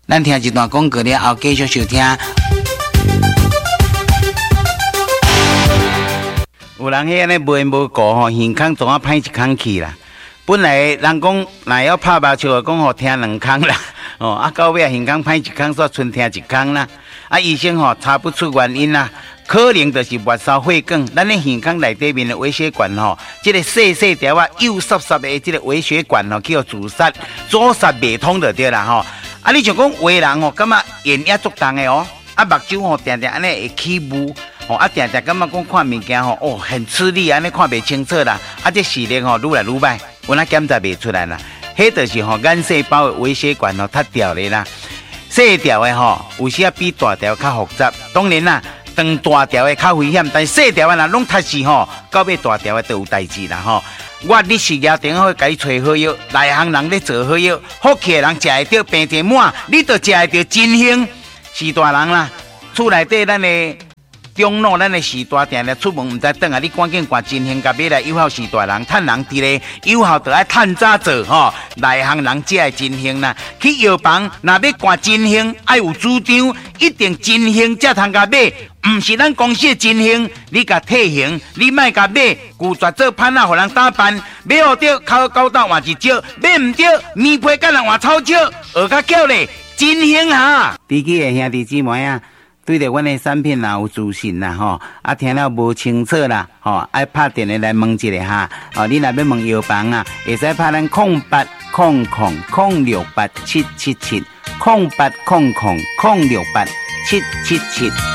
咱听一段广告了后，继续收听。有人迄安尼卖无顾吼，耳孔总啊歹一孔去啦。本来人讲若要拍麻将，讲吼听两孔啦，到尾耳孔歹一孔，煞剩听一孔啦。医生吼查不出原因啦，可能就是末梢血管，咱的耳孔内底面的微血管吼，这个细细条啊幼湿湿的这个微血管吼，叫阻塞袂通就对啦吼。你像讲有的人吼，感觉眼也足重的哦，目睭吼定定安尼会起雾。定定感觉讲看物件吼，很吃力，安尼看袂清楚啦。这视力吼愈来愈歹，有哪检查袂出来啦？迄就是吼眼细胞的微血管吼塌掉咧啦。细条的吼，有时比大条较复杂。当然啦，长大条的较危险，但细条的若拢塌死吼，到尾大条的都有代志啦吼。你事业顶好，甲伊找好药，内行人咧做好药，福气的人食会到，病得满，你就食会到真幸。是大人啦，厝内底咱的。中路咱的时大定定出门唔知转啊！你赶紧挂真兴甲买来有效时大人趁人伫咧有效就爱趁早做吼，内行人才会真兴啦。去药房若要挂真兴，爱有主张，一定真兴才通甲买，唔是咱公司的真兴。你甲退行，你莫甲买，拒绝做歹仔，互人打扮，买好着口高到换一招，买唔着面皮甲人换草招，学甲叫咧真兴哈！自己的兄弟姊妹啊！对着阮的产品啦有自信啦吼，听了无清楚啦吼，爱拍电话来问一下哈。你若要问药房啊，会使拍咱0800068777，0800068777。